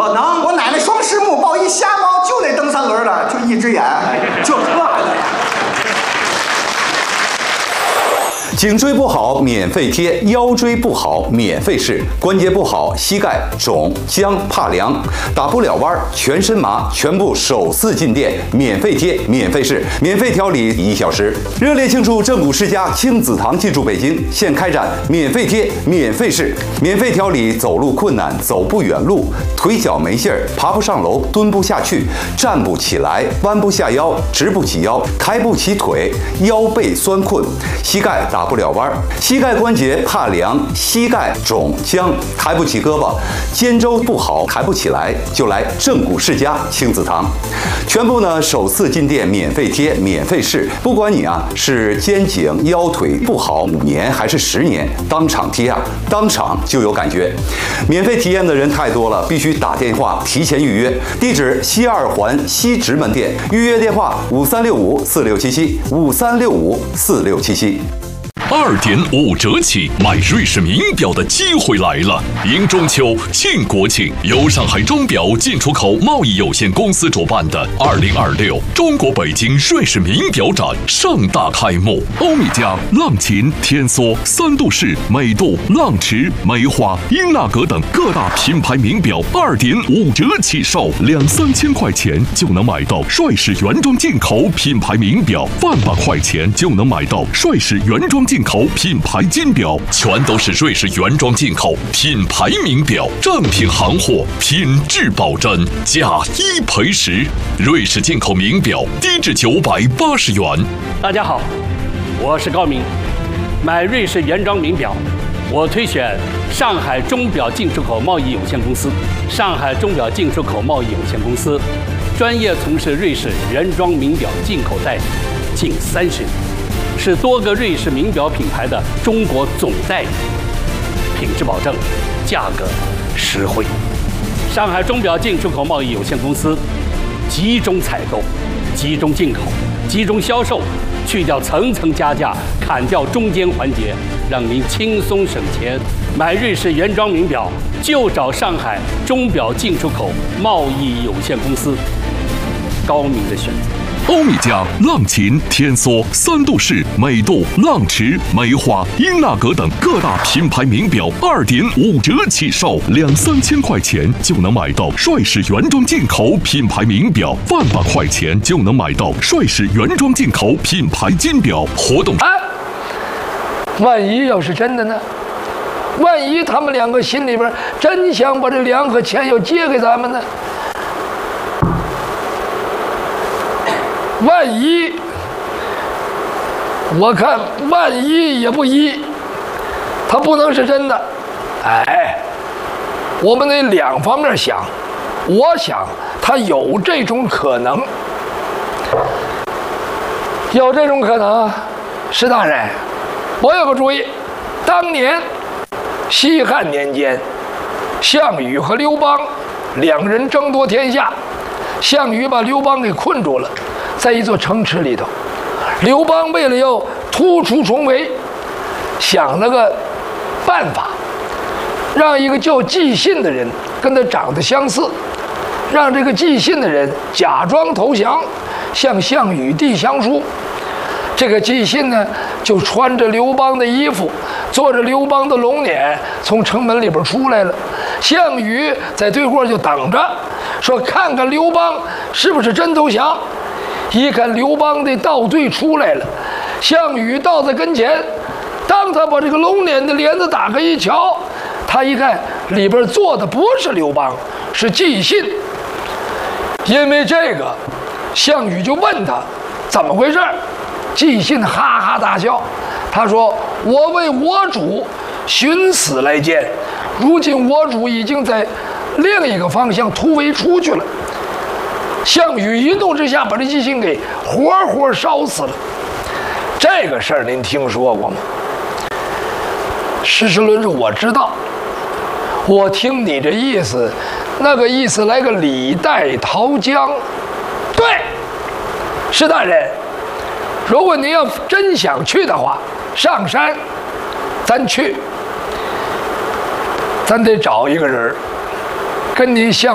可能？我奶奶双翅目抱一瞎猫，就那蹬三轮的，就一只眼，就这个呀。 颈椎不好免费贴，腰椎不好免费试，关节不好膝盖肿僵怕凉，打不了弯全身麻，全部首次进店免费贴免费试，免费调理1小时。热烈庆祝正骨世家亲子堂进驻北京，现开展免费贴免费试，免费调理走路困难、走不远路、腿脚没劲儿、爬不上楼、蹲不下去、站不起来、弯不下腰、直不起腰、抬不起腿、腰背酸困、膝盖打不了弯，膝盖关节怕凉，膝盖肿僵，抬不起胳膊，肩周不好，抬不起来，就来正骨世家亲子堂。全部呢首次进店免费贴免费试，不管你是肩颈腰腿不好5年还是10年，当场贴当场就有感觉。免费体验的人太多了，必须打电话提前预约。地址西2环西直门店，预约电话5365467753654677。 2.5折起，买瑞士名表的机会来了！迎中秋、庆国庆，由上海钟表进出口贸易有限公司主办的2026中国北京瑞士名表展盛大开幕。欧米茄、浪琴、天梭、三度式、美度、浪驰、梅花、英纳格等各大品牌名表2.5折起售，2-3千块钱就能买到帅士原装进口品牌名表，10000块钱就能买到帅士原装进口品牌金表，全都是瑞士原装进口品牌名表，正品行货，品质保真，价1赔10。瑞士进口名表低至980元。 大家好，我是高明。买瑞士原装名表，我推选上海钟表进出口贸易有限公司。上海钟表进出口贸易有限公司专业从事瑞士原装名表进口代理近30年。是多个瑞士名表品牌的中国总代理，品质保证，价格实惠。上海钟表进出口贸易有限公司集中采购、集中进口、集中销售，去掉层层加价，砍掉中间环节，让您轻松省钱。买瑞士原装名表就找上海钟表进出口贸易有限公司，高明的选择。 欧米茄、浪琴、天梭、三度式、美度、浪驰、梅花、英纳格等各大品牌名表2.5折起售，2-3千块钱就能买到帅士原装进口品牌名表，10000块钱就能买到帅士原装进口品牌金表。活动万一要是真的呢？万一他们两个心里边真想把这2盒钱要借给咱们呢？万一，我看万一也不一，它不能是真的。我们得2方面想。我想它有这种可能，有这种可能。石大人，我有个主意。当年西汉年间，项羽和刘邦2人争夺天下，项羽把刘邦给困住了。在一座城池里头，刘邦为了要突出重围，想了个办法，让一个叫纪信的人跟他长得相似，让这个纪信的人假装投降，向项羽递降书。这个纪信呢，就穿着刘邦的衣服，坐着刘邦的龙辇，从城门里边出来了。项羽在对过就等着，说看看刘邦是不是真投降。一看刘邦的道队出来了，项羽到他跟前，当他把这个龙辇的帘子打开一瞧，他一看里边坐的不是刘邦，是纪信。因为这个，项羽就问他怎么回事，纪信哈哈大笑，他说：“我为我主寻死来见，如今我主已经在另一个方向突围出去了。”项羽一怒之下，把这纪信给活活烧死了。这个事儿您听说过吗？事实论述我知道，我听你这意思，那个意思来个李代桃僵。对，石大人，如果您要真想去的话，上山，咱去，咱得找一个人跟您相